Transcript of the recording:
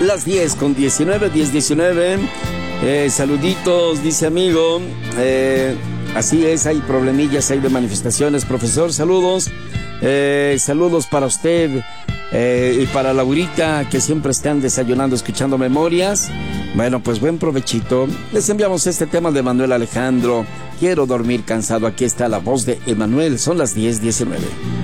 Las 10:19, 10:19. Saluditos, dice amigo. Así es, hay problemillas, hay de manifestaciones. Profesor, saludos. Saludos para usted y para Laurita, que siempre están desayunando, escuchando memorias. Bueno, pues buen provechito. Les enviamos este tema de Manuel Alejandro. Quiero dormir cansado. Aquí está la voz de Emanuel. Son las 10:19.